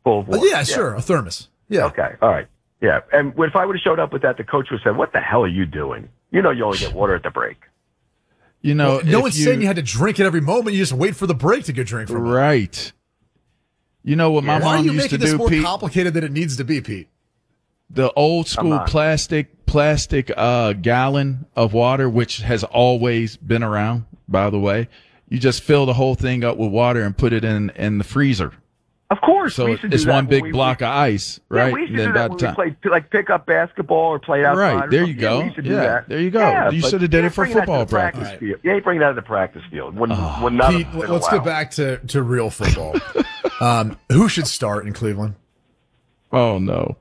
full of water. Yeah, sure, a thermos. Yeah. Okay, all right. Yeah, and if I would have showed up with that, the coach would have said, "What the hell are you doing? You know you only get water at the break." No one's saying you had to drink it every moment. You just wait for the break to get drink from it. Right. You know what my Why are mom you used to making this do, more Pete? complicated than it needs to be, Pete? The old school plastic gallon of water, which has always been around, by the way. You just fill the whole thing up with water and put it in the freezer. Of course. So it's one big block of ice, right? Yeah, we used to do that when we played like pickup basketball or played outside. Right, there you go. We used to do that. There you go. Yeah, you should have did it for football practice. You ain't bringing that to the practice field. Pete, let's get back to real football. Who should start in Cleveland? Oh, no.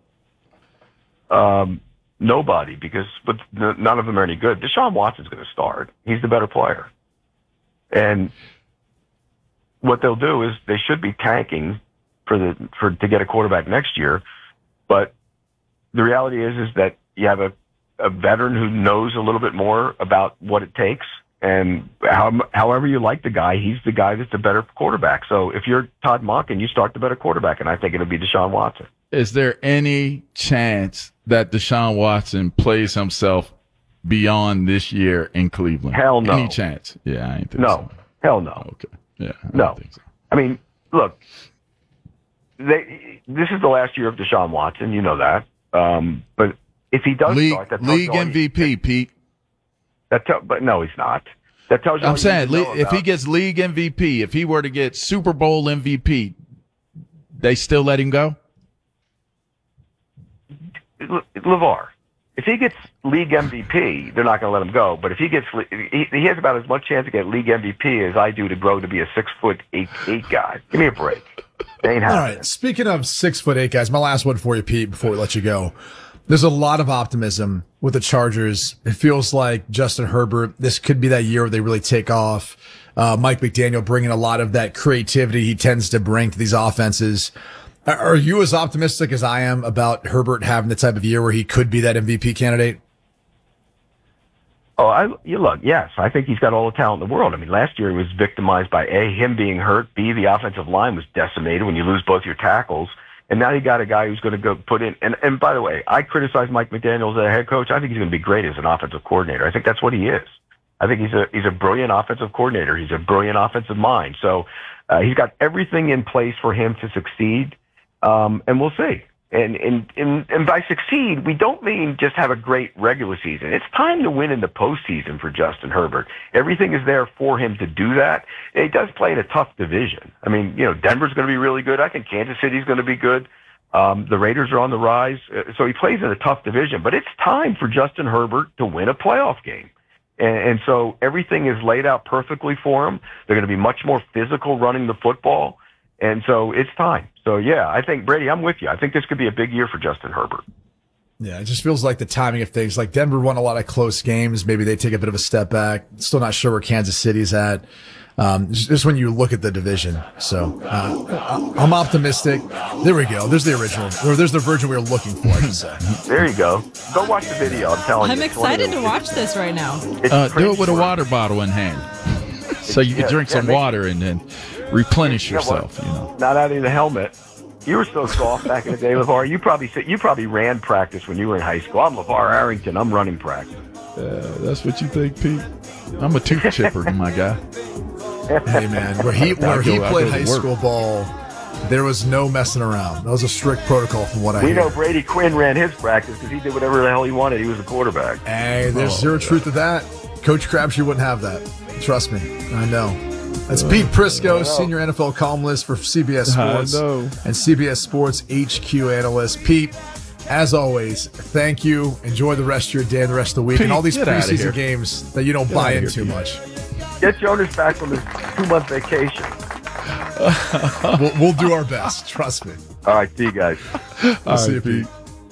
Nobody, because none of them are any good. Deshaun Watson's going to start. He's the better player. And what they'll do is they should be tanking to get a quarterback next year. But the reality is that you have a veteran who knows a little bit more about what it takes. And however you like the guy, he's the guy that's the better quarterback. So if you're Todd Monken, you start the better quarterback, and I think it'll be Deshaun Watson. Is there any chance that Deshaun Watson plays himself beyond this year in Cleveland? Hell no. Any chance? Yeah, I ain't think so. Hell no. Okay. Yeah. No. Think so. I mean, look, this is the last year of Deshaun Watson. You know that. But if he does start, that league MVP, Pete. But no, he's not. That tells you. I'm saying if he gets league MVP, if he were to get Super Bowl MVP, they still let him go? LeVar, if he gets league MVP, they're not going to let him go. But if he gets, he has about as much chance to get league MVP as I do to grow to be a 6'8" guy. Give me a break. They ain't happening. All right. Speaking of 6'8" guys, my last one for you, Pete, before we let you go. There's a lot of optimism with the Chargers. It feels like Justin Herbert, this could be that year where they really take off. Mike McDaniel bringing a lot of that creativity he tends to bring to these offenses. Are you as optimistic as I am about Herbert having the type of year where he could be that MVP candidate? Oh, look, yes. I think he's got all the talent in the world. I mean, last year he was victimized by him being hurt, B, the offensive line was decimated when you lose both your tackles. And now you got a guy who's going to go put in. And by the way, I criticize Mike McDaniel as a head coach. I think he's going to be great as an offensive coordinator. I think that's what he is. I think he's a brilliant offensive coordinator. He's a brilliant offensive mind. So he's got everything in place for him to succeed. And we'll see. And by succeed, we don't mean just have a great regular season. It's time to win in the postseason for Justin Herbert. Everything is there for him to do that. And he does play in a tough division. I mean, Denver's going to be really good. I think Kansas City's going to be good. The Raiders are on the rise. So he plays in a tough division. But it's time for Justin Herbert to win a playoff game. And so everything is laid out perfectly for him. They're going to be much more physical running the football. And so it's time. So, yeah, I think, Brady, I'm with you. I think this could be a big year for Justin Herbert. Yeah, it just feels like the timing of things. Like Denver won a lot of close games. Maybe they take a bit of a step back. Still not sure where Kansas City's at. Just when you look at the division. So I'm optimistic. There we go. There's the original. Or there's the version we were looking for, I should say. There you go. Go watch the video. I'm telling you. I'm excited to watch this right now. Do it with a water bottle in hand. So you can drink some water and then replenish yourself. Not out of the helmet. You were so soft back in the day, LeVar. You probably ran practice when you were in high school. I'm LeVar Arrington. I'm running practice. That's what you think, Pete? I'm a tooth chipper, my guy. Hey, man, where he played high school ball, there was no messing around. That was a strict protocol from what I hear. We know Brady Quinn ran his practice because he did whatever the hell he wanted. He was a quarterback. Hey, there's zero truth to that. Coach Crabtree wouldn't have that. Trust me. I know. That's Pete Prisco, senior NFL columnist for CBS Sports and CBS Sports HQ analyst. Pete, as always, thank you. Enjoy the rest of your day and the rest of the week. Pete, and all these preseason games that you don't buy in too much. Get Jonas back from his 2-month vacation. We'll do our best. Trust me. All right. See you guys. I'll see you, Pete.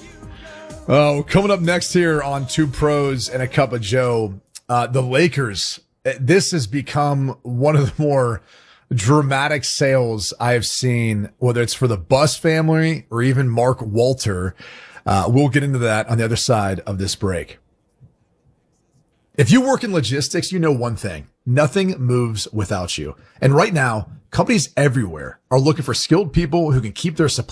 Oh, coming up next here on Two Pros and a Cup of Joe, the Lakers. This has become one of the more dramatic sales I have seen, whether it's for the Buss family or even Mark Walter. We'll get into that on the other side of this break. If you work in logistics, you know one thing. Nothing moves without you. And right now, companies everywhere are looking for skilled people who can keep their supply